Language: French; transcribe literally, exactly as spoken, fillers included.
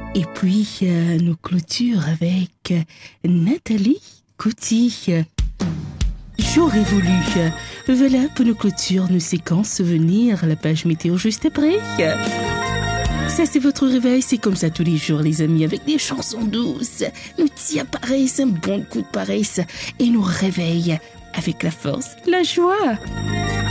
Et puis, euh, nous clôture avec euh, Nathalie Couty. J'aurais voulu. Voilà pour nos clôtures, nos séquences souvenirs, la page météo juste après. Ça, c'est votre réveil, c'est comme ça tous les jours, les amis, avec des chansons douces. Nous tient pareil, c'est un bon coup de paresse et nous réveille avec la force, la joie.